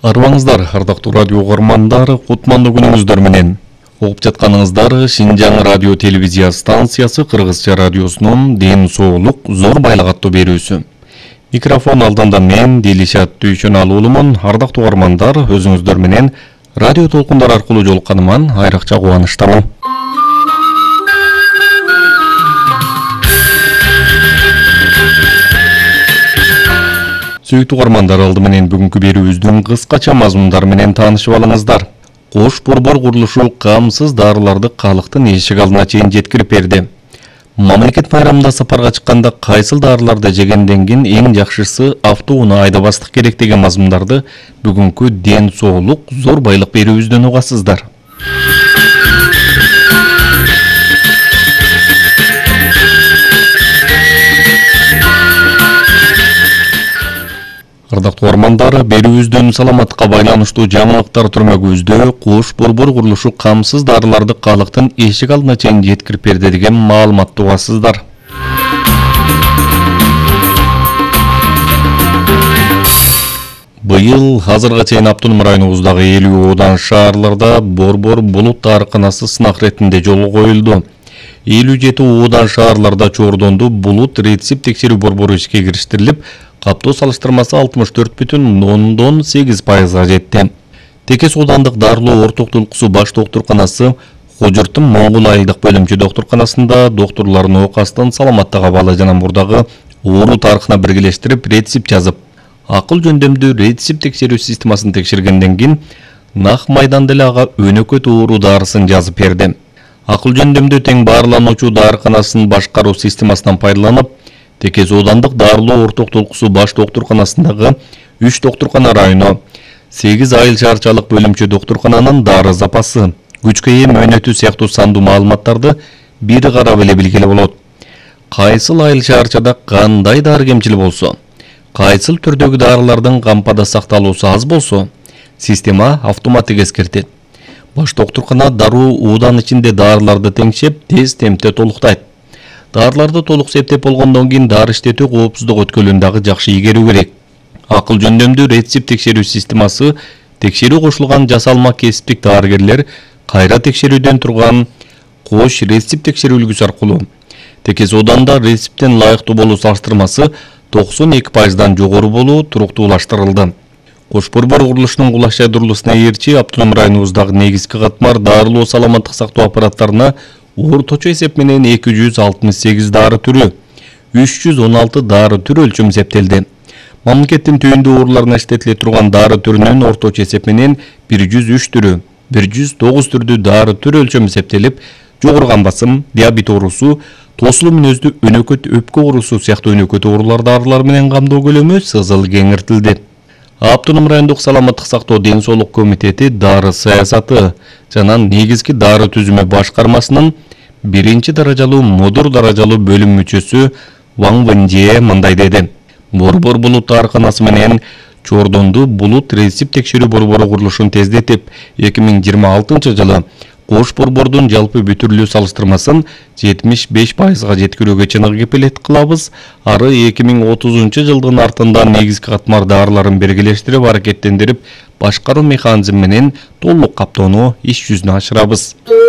Арбаңыздар, ардактуу радио угармандары, кутмандуу күнүңүздөр менен. Угуп жатканыңыздар Шинжаң радио телевизия станциясы Кыргызча радиосунун Ден соолук зор байлык аттуу берүүсү. Микрофон алдында мен Делишат Түйшөнал уулумун. Ардактуу угармандар, өзүңүздөр менен радио толкундар аркылуу жолукканыман айрыкча кубанычтамын. Сүйүктүү угармандар, алды менен бүгүнкү берүүбүздүн кыскача мазмундары менен таанышып алыңыздар. Кош борбор курулушу камсыз дарыларды калктын эшик алдына чейин жеткирип берди. Мамлекет байрамында сапарга чыкканда кайсыл дарыларды жегенден кийин эң жакшысы автоунаа айдабастык керек деген мазмундарды бүгүнкү Ден соолук зор байлык берүүбүздөн угасыздар. Ардактуу угармандар, берүүбүздүн саламатка байланыштуу жаңылыктар түрмөгүбүздө Кош борбор курулушу камсыз дарыларды калктын эшик алдына чейин жеткирип берди деген маалыматты угасыздар. Быйыл азырга чейин автоном районубуздагы 50 оодан шаарларда борбор булут дарыканасы сынак иретинде жолго коюлду. 57 оодан шаарларда чордонду булут рецепт текшерүү борбору ишке кириштирилип, каптоо салыштырмасы 64,8%га жетти. Текес оодандык дарылоо орток толкусу баш доктурканасы Кожуртун Моңгул айылдык бөлүмчө доктурканасында доктурлар оокастын саламаттык абалы жана мурдагы оору тарыхына биргелештирип рецепт жазып, акыл жөндөмдүү рецепт текшерүү системасын текшергенден кийин нак майданда эле ага өнөкөт оору дарысын жазып берди. Акыл жөндөмдүү тең баарлануучу дарыканасын башкаруу системасынан пайдаланып, Текес оодандык дарылоо орток толкусу баш доктурканасындагы 3 доктуркана району, 8 айыл шаарчалык бөлүмчө доктуркананын дары запасы, күчкө ээ мөөнөтү сыяктуу сандуу маалыматтарды бир карап эле билгеле болот. Кайсыл айыл шаарчада кандай дары кемчил болсо, кайсыл түрдөгү дарылардын кампада сакталуусу аз болсо, система автоматтык эскертет. Баш доктуркана дароо оодан ичинде дарыларды теңшеп, тез темпте толуктайт. Дарыларды толук септеп болгондон кийин дары иштетүү коопсуздук өткөлүн дагы жакшы ийгерүү керек. Акыл жөндөмдүү рецепт текшерүү системасы текшерүү кошулган жасалма кесиптик дарыгерлер кайра текшерүүдөн турган кош рецепт текшерүү үлгүсү аркылуу Текес ооданда рецепттен лайыктуу болуу салыштырмасы 92%дан жогору болуу туруктуулаштырылды. Кош борбор курулушунун кулаш жайдырылуусуна ээрчи автоном районубуздагы негизги катмар дарылоо саламаттык сактоо аппараттарына орточо эсеп менен 268 дары түрү, 316 дары түрү өлчөм эсептелди. Мамлекеттин түйүндүү ооруларына иштетиле турган дары түрүнүн орточо эсеп менен 103 түрү, 109 түрдүү дары түрү өлчөм эсептелип, жогору кан басым, диабет оорусу, тосулуу мүнөздүү өнөкөт өпкө оорусу сыяктуу өнөкөт оорулар дарылар менен камдоо көлөмү сызыл кеңиртилди. Автоном райондук саламаттык сактоо Ден соолук комитети дары саясаты жана негизги дары түзүмө башкармасынын 1-даражалуу модур даражалуу бөлүм мүчөсү Ваң Вэнжэ мындай деди. Борбор булут дарыканасы менен чордонду булут рецепт текшерүү борбору курулушун тездетип, 2026 жылы Кош борбордун жалпы бүтүрүлүү салыштырмасын 75%га жеткирүүгө чыныгы кепилет кылабыз. Ары 2030 жылдын артында негизги катмар дарыларын бергелештирип, аракеттендирип, башкаруу механизми менен толук каптоону иш жүзүнө ашырабыз.